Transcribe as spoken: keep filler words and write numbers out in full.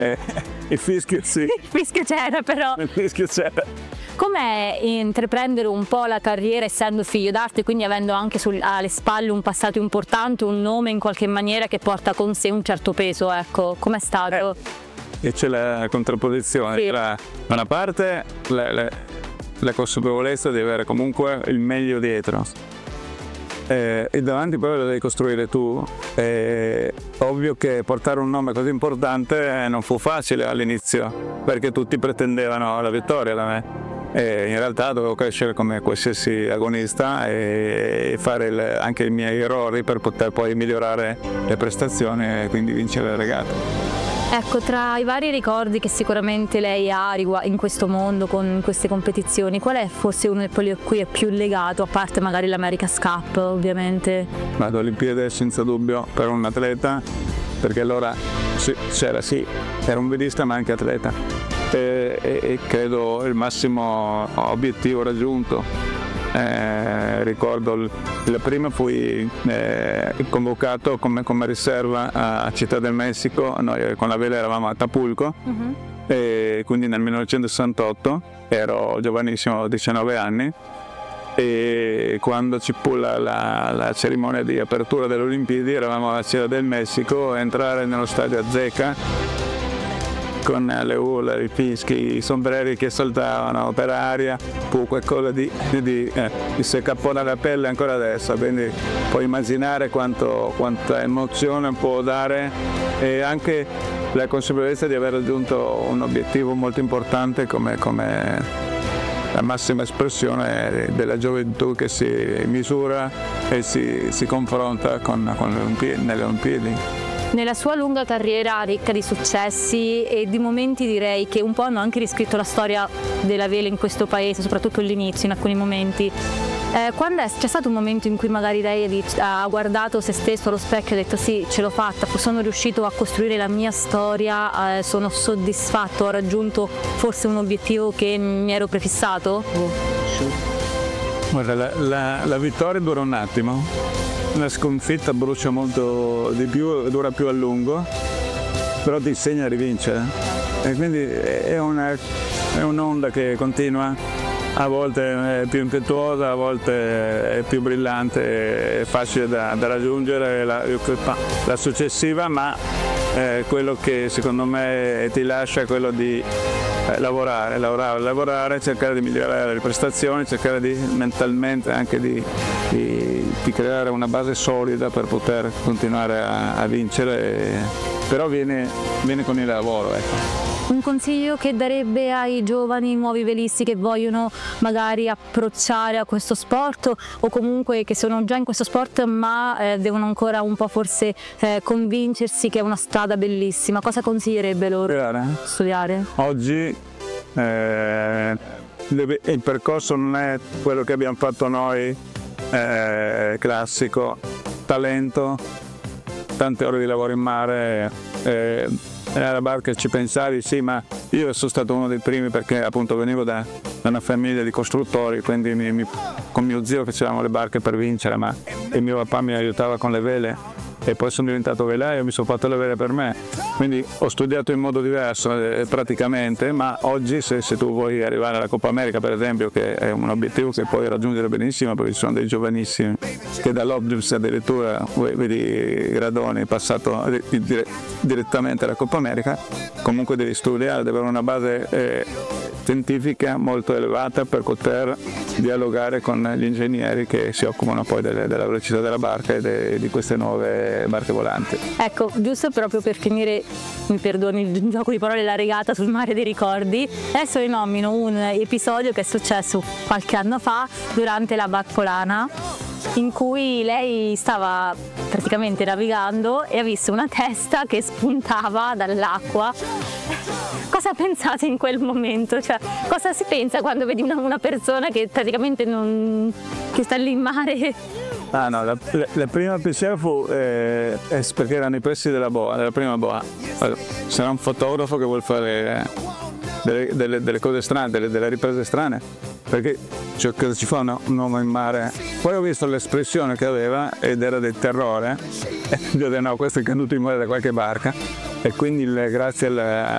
Eh, il fischio sì. Il fischio c'era però. Il fischio c'era. Com'è intraprendere un po' la carriera essendo figlio d'arte, quindi avendo anche sul, alle spalle un passato importante, un nome in qualche maniera che porta con sé un certo peso, ecco, com'è stato? Eh, e c'è la contrapposizione sì. Tra da una parte la, la, la consapevolezza di avere comunque il meglio dietro eh, e davanti poi lo devi costruire tu. È ovvio che portare un nome così importante non fu facile all'inizio, perché tutti pretendevano la vittoria da me. E in realtà dovevo crescere come qualsiasi agonista e fare il, anche i miei errori per poter poi migliorare le prestazioni e quindi vincere le regate. Ecco, tra i vari ricordi che sicuramente lei ha in questo mondo, con queste competizioni, qual è forse uno di quelli a cui è più legato, a parte magari l'America's Cup ovviamente? Vado Olimpiadi senza dubbio per un atleta, perché allora sì, c'era sì, era un velista ma anche atleta. E, e, e credo il massimo obiettivo raggiunto. Eh, ricordo il, la prima fui eh, convocato come, come riserva a Città del Messico, noi con la vela eravamo a Tapulco, uh-huh. E quindi nel millenovecentosessantotto ero giovanissimo, diciannove anni, e quando ci fu la, la, la cerimonia di apertura delle Olimpiadi eravamo a Città del Messico, entrare nello stadio Azteca con le urla, i fischi, i sombreri che saltavano per aria, fu qualcosa di, di, eh, di si cappona la pelle ancora adesso, quindi puoi immaginare quanto, quanta emozione può dare e anche la consapevolezza di aver raggiunto un obiettivo molto importante come, come la massima espressione della gioventù che si misura e si, si confronta con, con le Olimpiadi, nelle Olimpiadi. Nella sua lunga carriera ricca di successi e di momenti, direi, che un po' hanno anche riscritto la storia della vela in questo paese, soprattutto all'inizio, in alcuni momenti, eh, quando è, c'è stato un momento in cui magari lei ha guardato se stesso allo specchio e ha detto sì, ce l'ho fatta, sono riuscito a costruire la mia storia, eh, sono soddisfatto, ho raggiunto forse un obiettivo che mi ero prefissato? Guarda, la, la, la vittoria dura un attimo. La sconfitta brucia molto di più, dura più a lungo, però ti insegna a rivincere. E quindi è, una, è un'onda che continua, a volte è più impetuosa, a volte è più brillante, è facile da, da raggiungere la, la successiva, ma eh, quello che secondo me ti lascia è quello di eh, lavorare, lavorare, lavorare, cercare di migliorare le prestazioni, cercare di mentalmente anche di, di, di creare una base solida per poter continuare a, a vincere, però viene, viene con il lavoro. Ecco. Un consiglio che darebbe ai giovani nuovi velisti che vogliono magari approcciare a questo sport o comunque che sono già in questo sport ma eh, devono ancora un po' forse eh, convincersi che è una strada bellissima, cosa consiglierebbe loro? Studiare. Studiare. Oggi eh, il percorso non è quello che abbiamo fatto noi, eh, classico, talento, tante ore di lavoro in mare. Eh, Nella barca ci pensavi, sì, ma io sono stato uno dei primi perché appunto venivo da, da una famiglia di costruttori, quindi mi, mi, con mio zio facevamo le barche per vincere, ma il mio papà mi aiutava con le vele e poi sono diventato velaio e mi sono fatto le vele per me, quindi ho studiato in modo diverso eh, praticamente, ma oggi se, se tu vuoi arrivare alla Coppa America per esempio, che è un obiettivo che puoi raggiungere benissimo perché ci sono dei giovanissimi che dall'Obgius addirittura vedi Gradoni passato dire, direttamente alla Coppa America, comunque devi studiare, devi avere una base eh, scientifica molto elevata per poter dialogare con gli ingegneri che si occupano poi delle, della velocità della barca e de, di queste nuove barche volanti. Ecco, giusto proprio per finire, mi perdoni il gioco di parole, la regata sul mare dei ricordi, adesso vi nomino un episodio che è successo qualche anno fa durante la Barcolana, in cui lei stava praticamente navigando e ha visto una testa che spuntava dall'acqua. Cosa pensate in quel momento? Cioè, cosa si pensa quando vedi una, una persona che praticamente non, che sta lì in mare? Ah no, la, la, la prima pensiero fu eh, perché erano i pressi della boa, della prima boa. Allora, c'era un fotografo che vuole fare eh, delle, delle, delle cose strane, delle, delle riprese strane, perché cioè, cosa ci fa un, un uomo in mare? Poi ho visto l'espressione che aveva ed era del terrore, e ho detto no, questo è caduto in mare da qualche barca. E quindi grazie al,